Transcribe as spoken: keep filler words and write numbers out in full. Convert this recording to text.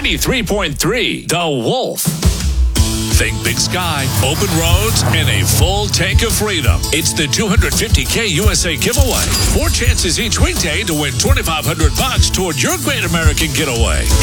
ninety-three point three The Wolf. Think Big Sky, open roads, and a full tank of freedom. It's the two hundred fifty K U S A giveaway. Four chances each weekday to win twenty-five hundred bucks toward your great American getaway.